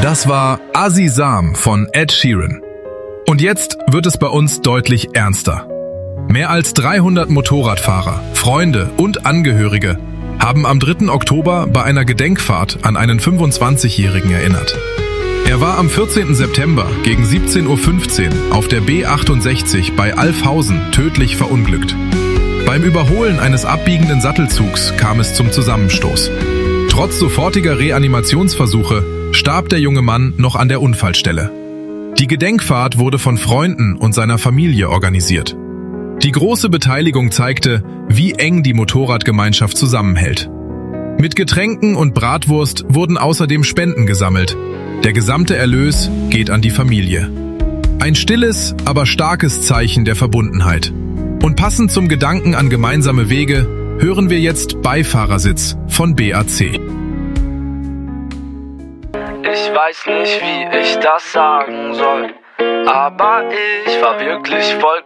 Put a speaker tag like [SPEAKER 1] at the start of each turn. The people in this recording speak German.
[SPEAKER 1] Das war Azizam von Ed Sheeran. Und jetzt wird es bei uns deutlich ernster. Mehr als 300 Motorradfahrer, Freunde und Angehörige haben am 3. Oktober bei einer Gedenkfahrt an einen 25-Jährigen erinnert. Er war am 14. September gegen 17:15 Uhr auf der B68 bei Alfhausen tödlich verunglückt. Beim Überholen eines abbiegenden Sattelzugs kam es zum Zusammenstoß. Trotz sofortiger Reanimationsversuche starb der junge Mann noch an der Unfallstelle. Die Gedenkfahrt wurde von Freunden und seiner Familie organisiert. Die große Beteiligung zeigte, wie eng die Motorradgemeinschaft zusammenhält. Mit Getränken und Bratwurst wurden außerdem Spenden gesammelt. Der gesamte Erlös geht an die Familie. Ein stilles, aber starkes Zeichen der Verbundenheit. Und passend zum Gedanken an gemeinsame Wege hören wir jetzt Beifahrersitz von BAC.
[SPEAKER 2] Ich weiß nicht, wie ich das sagen soll, aber ich war wirklich voll